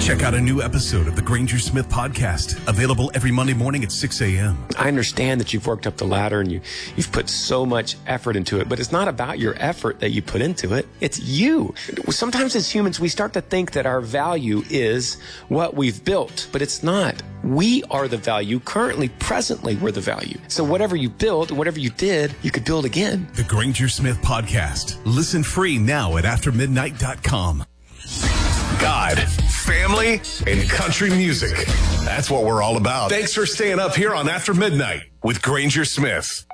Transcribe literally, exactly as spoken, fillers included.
Check out a new episode of the Granger Smith Podcast, available every Monday morning at six a.m. I understand that you've worked up the ladder and you, you've put so much effort into it, but it's not about your effort that you put into it. It's you. Sometimes as humans, we start to think that our value is what we've built, but it's not. We are the value. Currently, presently, we're the value. So whatever you built, whatever you did, you could build again. The Granger Smith Podcast. Listen free now at after midnight dot com. God, family, and country music. That's what we're all about. Thanks for staying up here on After Midnight with Granger Smith.